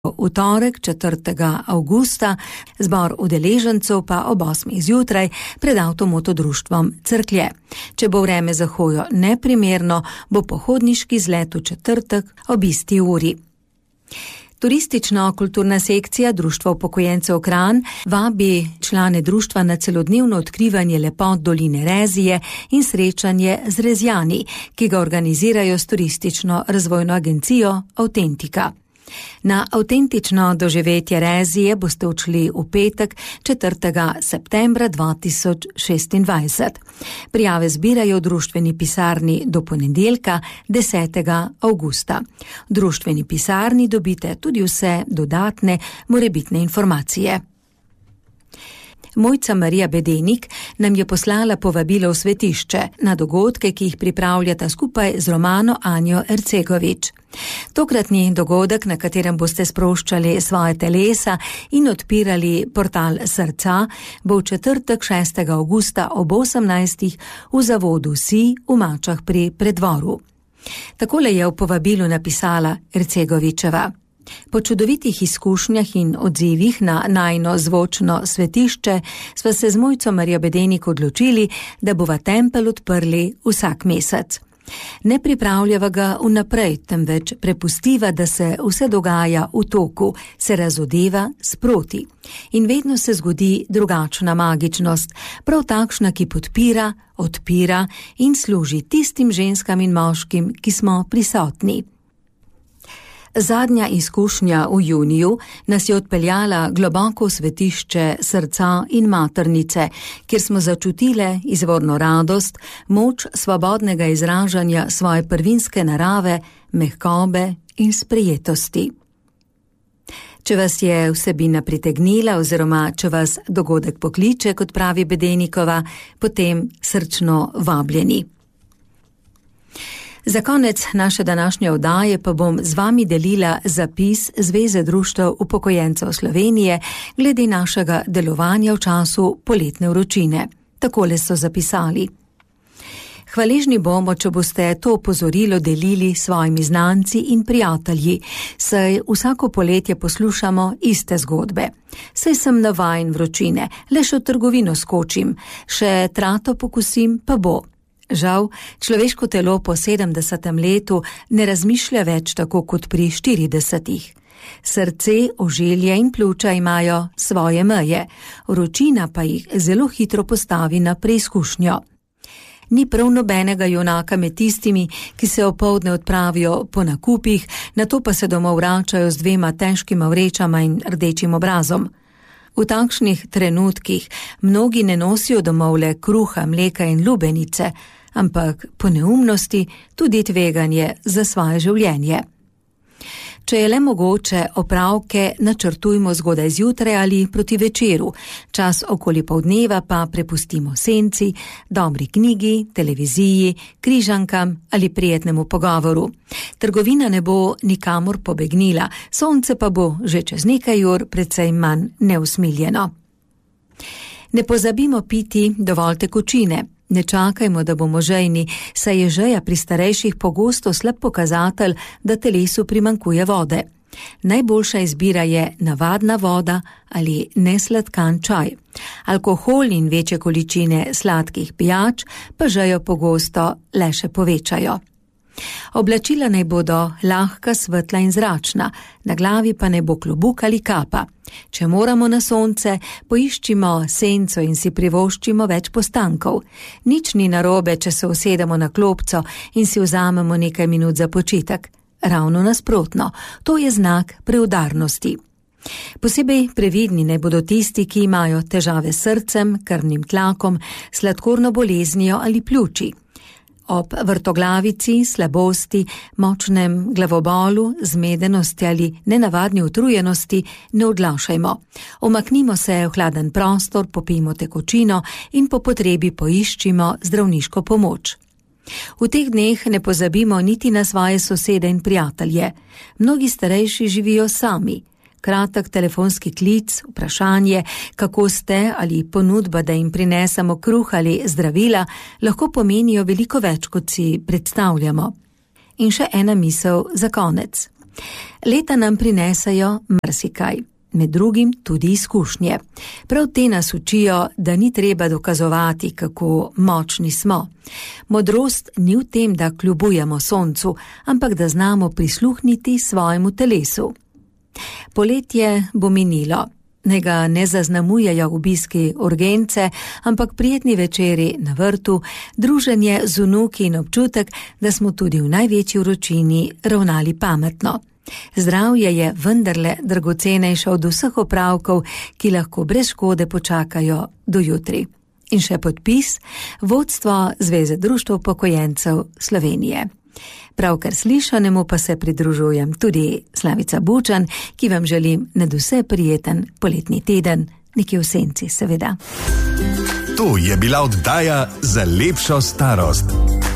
V torek 4. avgusta zbor udeležencev pa ob 8. zjutraj pred Avtomotodruštvom Cerklje. Če bo vreme za hojo neprimerno, bo pohodniški izlet v četrtek ob isti uri. Turistično-kulturna sekcija Društva upokojencev Kranj vabi člane društva na celodnevno odkrivanje lepot doline Rezije in srečanje z Rezjani, ki ga organizirajo s turistično-razvojno agencijo Autentika. Na avtentično doživetje Rezije boste odšli v petek 4. septembra 2026. Prijave zbirajo v društveni pisarni do ponedeljka 10. avgusta. V društveni pisarni dobite tudi vse dodatne morebitne informacije. Mojca Marija Bedenik nam je poslala povabilo v svetišče na dogodke, ki jih pripravljata skupaj z Romano Anjo Ercegovič. Tokratni dogodek, na katerem boste sproščali svoje telesa in odpirali portal srca, bo v četrtek 6. avgusta ob 18. v zavodu Si v Mačah pri Preddvoru. Takole je v povabilu napisala Ercegovičeva. Po čudovitih izkušnjah in odzivih na najino zvočno svetišče sva se z Mojco Marijo Bedenik odločili, da bova tempelj odprli vsak mesec. Ne pripravljava ga vnaprej, temveč prepustiva, da se vse dogaja v toku, se razodeva sproti. In vedno se zgodi drugačna magičnost, prav takšna, ki podpira, odpira in služi tistim ženskam in moškim, ki smo prisotni. Zadnja izkušnja v juniju nas je odpeljala globoko v svetišče srca in maternice, kjer smo začutile izvorno radost, moč svobodnega izražanja svoje prvinske narave, mehkobe in sprejetosti. Če vas je vsebina pritegnila oziroma če vas dogodek pokliče, kot pravi Bedenikova, potem srčno vabljeni. Za konec naše današnje oddaje pa bom z vami delila zapis Zveze društev upokojencev Slovenije glede našega delovanja v času poletne vročine. Takole so zapisali. Hvaležni bomo, če boste to opozorilo delili s svojimi znanci in prijatelji, saj vsako poletje poslušamo iste zgodbe. Saj sem navajen vročine, le še v trgovino skočim, še trato pokusim, pa bo. Žal, človeško telo po 70. letu ne razmišlja več tako kot pri 40. Srce, ožilje in pljuča imajo svoje meje, vročina pa jih zelo hitro postavi na preizkušnjo. Ni prav nobenega junaka med tistimi, ki se opoldne odpravijo po nakupih, nato pa se domov vračajo z 2 težkima vrečama in rdečim obrazom. V takšnih trenutkih mnogi ne nosijo domov le kruha, mleka in lubenice, ampak po neumnosti tudi tveganje za svoje življenje. Če je le mogoče, opravke načrtujmo zgodaj zjutraj ali proti večeru, čas okoli poldneva pa prepustimo senci, dobri knjigi, televiziji, križankam ali prijetnemu pogovoru. Trgovina ne bo nikamor pobegnila, sonce pa bo že čez nekaj ur precej manj neusmiljeno. Ne pozabimo piti dovolj tekočine. Ne čakajmo, da bomo žejni, saj je žeja pri starejših pogosto slab pokazatelj, da telesu primanjkuje vode. Najboljša izbira je navadna voda ali nesladkan čaj. Alkohol in večje količine sladkih pijač pa žejo pogosto le še povečajo. Oblačila naj bodo lahka, svetla in zračna, na glavi pa ne bo klobuk ali kapa. Če moramo na sonce, poiščimo senco in si privoščimo več postankov. Nič ni narobe, če se usedemo na klopco in si vzamemo nekaj minut za počitek. Ravno nasprotno, to je znak preudarnosti. Posebej previdni naj bodo tisti, ki imajo težave s srcem, krvnim tlakom, sladkorno boleznijo ali pljuči. Ob vrtoglavici, slabosti, močnem glavobolu, zmedenosti ali nenavadni utrujenosti ne odlašajmo. Omaknimo se v hladen prostor, popijmo tekočino in po potrebi poiščimo zdravniško pomoč. V teh dneh ne pozabimo niti na svoje sosede in prijatelje. Mnogi starejši živijo sami. Kratek telefonski klic, vprašanje, kako ste ali ponudba, da jim prinesemo kruh ali zdravila, lahko pomenijo veliko več, kot si predstavljamo. In še ena misel za konec. Leta nam prinesajo marsikaj, med drugim tudi izkušnje. Prav te nas učijo, da ni treba dokazovati, kako močni smo. Modrost ni v tem, da kljubujemo soncu, ampak da znamo prisluhniti svojemu telesu. Poletje bo minilo. Naj ga ne zaznamujejo obiski urgence, ampak prijetni večeri na vrtu, druženje z vnuki in občutek, da smo tudi v največji vročini ravnali pametno. Zdravje je vendarle dragocenejše od vseh opravkov, ki lahko brez škode počakajo do jutri. In še podpis: vodstvo Zveze društev upokojencev Slovenije. Pravkar slišanemu pa se pridružujem tudi Slavica Bučan, ki vam želim nadvse prijeten poletni teden, nekje v senci seveda. To je bila oddaja Za lepšo starost.